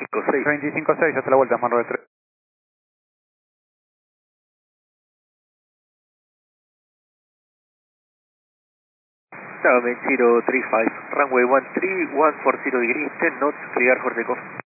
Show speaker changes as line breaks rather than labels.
6.
25-6, hasta la vuelta, Marro de 3.
Seven 035, runway 13, 140 degrees, 10 knots, clear for takeoff.